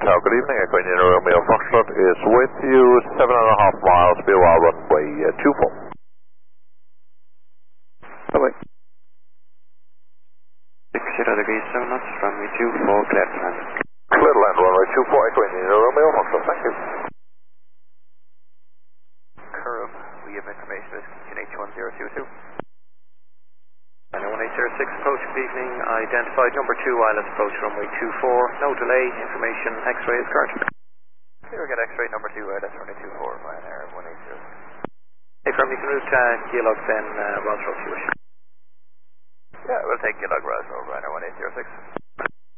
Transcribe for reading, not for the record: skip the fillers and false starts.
Tower. Good evening, Echo Indian Romeo Foxtrot is with you, 7.5 miles, BOR runway 24. Bye-bye. 60 degrees 7 knots, runway 24, clear to land. Clear to land, runway 24, Echo Indian Romeo Foxtrot, thank you. Curve, we have information as QNH1022. And 1806 approach, good evening, identified number 2 island approach runway 24, no delay, information, X-ray is current. Here we get X-ray number 2, that's runway 24, Ryanair 180. Hey firm, you can route Geelog then, Roswell if you wish. Yeah, we'll take Geelog Roswell, Ryanair 1806.